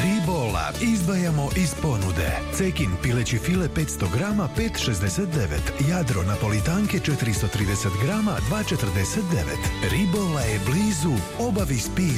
Ribola izdvajamo iz ponude. Cekin pileći file 500 grama 5,69. Jadro napolitanke 430 grama 2,49. Ribola je blizu, obavi spis